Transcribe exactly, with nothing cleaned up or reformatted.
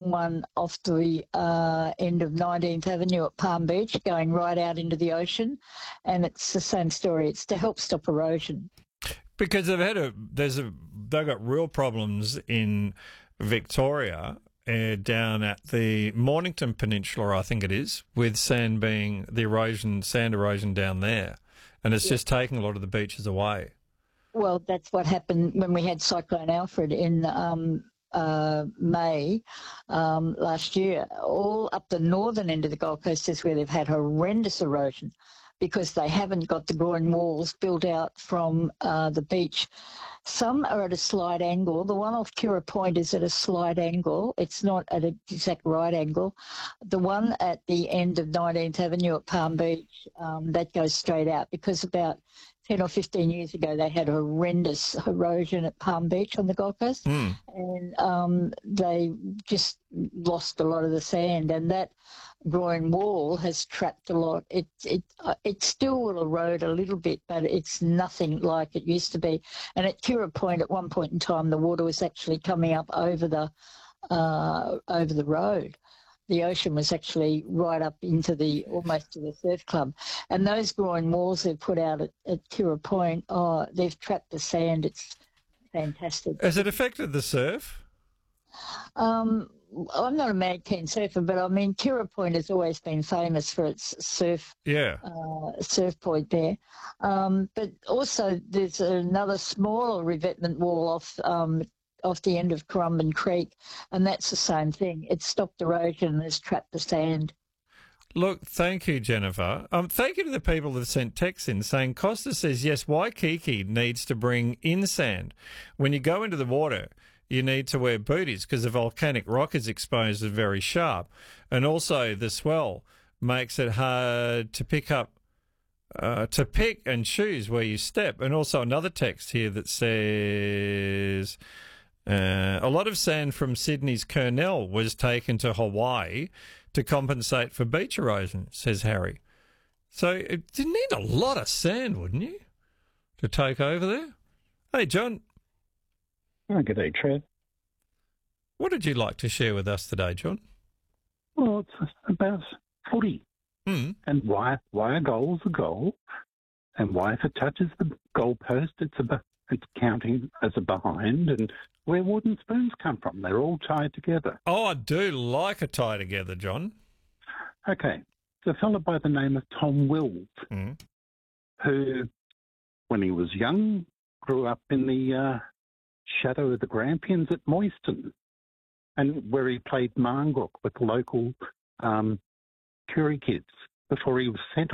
long one off the uh, end of nineteenth Avenue at Palm Beach, going right out into the ocean, and it's the same story. It's to help stop erosion. Because they've had a, there's a, they've got real problems in Victoria, uh, down at the Mornington Peninsula, I think it is, with sand being, the erosion, sand erosion down there. And it's yeah. just taking a lot of the beaches away. Well, that's what happened when we had Cyclone Alfred in um, uh, May um, last year. All up the northern end of the Gold Coast is where they've had horrendous erosion, because they haven't got the groin walls built out from uh, the beach. Some are at a slight angle. The one off Kira Point is at a slight angle. It's not at an exact right angle. The one at the end of nineteenth Avenue at Palm Beach, um, that goes straight out, because about ten or fifteen years ago they had horrendous erosion at Palm Beach on the Gold Coast, mm. and um, they just lost a lot of the sand, and that groin wall has trapped a lot. It it uh, it still will erode a little bit, but it's nothing like it used to be. And at Kira Point, at one point in time, the water was actually coming up over the uh, over the road. The ocean was actually right up into the, almost to the surf club. And those groin walls they've put out at, at Kira Point, oh, they've trapped the sand. It's fantastic. Has it affected the surf? Um, I'm not a mad keen surfer, but I mean, Kira Point has always been famous for its surf, yeah, uh, surf point there. Um, but also there's another smaller revetment wall off um, off the end of Currumbin Creek, and that's the same thing. It's stopped erosion and has trapped the sand. Look, thank you, Jennifer. Um, thank you to the people that have sent texts in saying, Costa says, yes, Waikiki needs to bring in sand. When you go into the water, you need to wear booties because the volcanic rock is exposed and very sharp. And also the swell makes it hard to pick up, uh, to pick and choose where you step. And also another text here that says... Uh, a lot of sand from Sydney's Kurnell was taken to Hawaii to compensate for beach erosion, says Harry. So it, you need a lot of sand, wouldn't you, to take over there? Hey, John. Oh, good day, Trev. What did you like to share with us today, John? Well, it's about footy. Mm. And why why a goal's a goal, and why if it touches the goalpost, it's a it's counting as a behind, and where wooden spoons come from. They're all tied together. Oh, I do like a tie together, John. Okay. There's a fellow by the name of Tom Wills, mm. who, when he was young, grew up in the uh, shadow of the Grampians at Moyston, and where he played Marngrook with local um, Curie kids before he was sent